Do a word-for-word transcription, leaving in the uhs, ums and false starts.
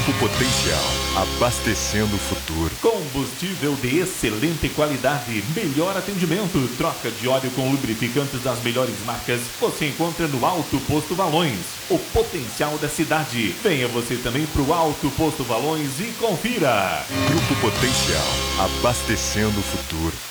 Grupo Potencial, abastecendo o futuro. Combustível de excelente qualidade, melhor atendimento, troca de óleo com lubrificantes das melhores marcas, você encontra no Alto Posto Valões, o potencial da cidade. Venha você também para o Alto Posto Valões e confira. Grupo Potencial, abastecendo o futuro.